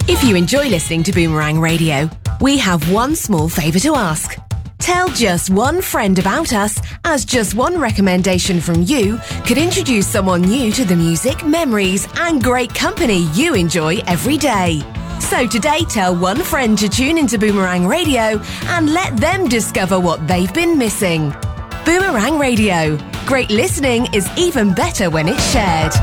If you enjoy listening to Boomerang Radio, we have one small favour to ask. Tell just one friend about us, as just one recommendation from you could introduce someone new to the music, memories and great company you enjoy every day. So today, tell one friend to tune into Boomerang Radio and let them discover what they've been missing. Boomerang Radio. Great listening is even better when it's shared.